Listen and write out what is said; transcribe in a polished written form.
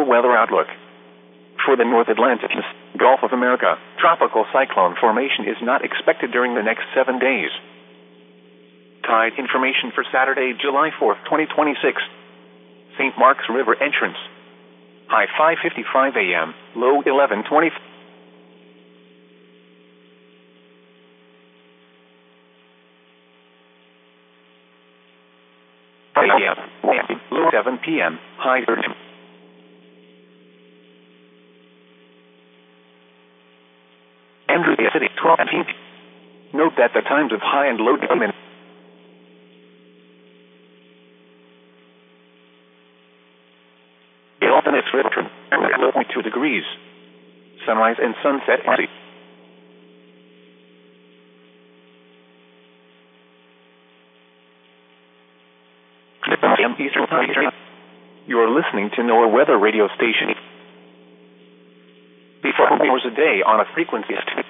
local weather outlook. For the North Atlantic, Gulf of America, tropical cyclone formation is not expected during the next 7 days. Tide information for Saturday, July 4th, 2026. St. Mark's River entrance. High 5:55 a.m., low 11:20. Low 7 p.m., high 30. Andrew City, 12:15. Note that the times of high and low time in Alternate River, 0.2 degrees. Sunrise and sunset. Eastern Time. You are listening to NOAA Weather Radio Station. Before hours a day on a frequency of